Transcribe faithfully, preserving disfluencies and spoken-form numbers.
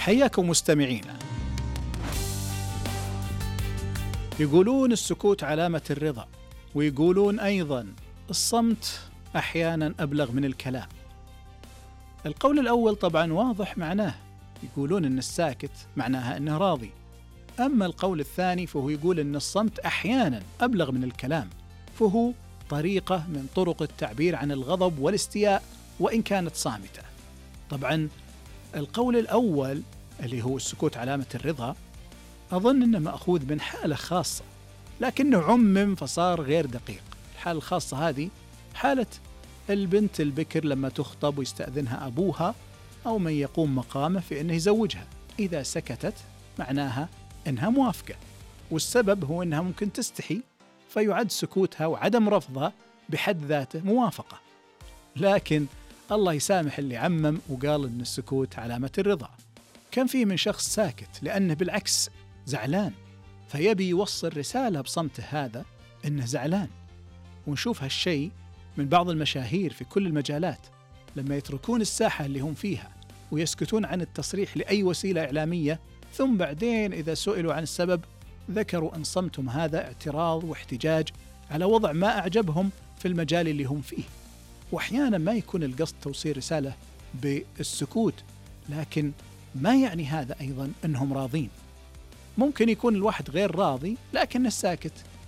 حياكم مستمعينا. يقولون السكوت علامة الرضا، ويقولون أيضا الصمت أحيانا أبلغ من الكلام. القول الأول طبعا واضح معناه، يقولون أن الساكت معناها أنه راضي. أما القول الثاني فهو يقول أن الصمت أحيانا أبلغ من الكلام، فهو طريقة من طرق التعبير عن الغضب والاستياء وإن كانت صامتة. طبعا القول الأول اللي هو السكوت علامة الرضا أظن أنه مأخوذ من حالة خاصة، لكنه عمم فصار غير دقيق. الحالة الخاصة هذه حالة البنت البكر لما تخطب ويستأذنها أبوها أو من يقوم مقامه في أنه يزوجها، إذا سكتت معناها أنها موافقة، والسبب هو أنها ممكن تستحي، فيعد سكوتها وعدم رفضها بحد ذاته موافقة. لكن الله يسامح اللي عمم وقال أن السكوت علامة الرضا. كان فيه من شخص ساكت لأنه بالعكس زعلان، فيبي يوصل رسالة بصمته هذا أنه زعلان. ونشوف هالشيء من بعض المشاهير في كل المجالات، لما يتركون الساحة اللي هم فيها ويسكتون عن التصريح لأي وسيلة إعلامية، ثم بعدين إذا سئلوا عن السبب ذكروا أن صمتهم هذا اعتراض واحتجاج على وضع ما أعجبهم في المجال اللي هم فيه. وأحيانا ما يكون القصد توصيل رسالة بالسكوت، لكن ما يعني هذا أيضا أنهم راضين. ممكن يكون الواحد غير راضي لكن الساكت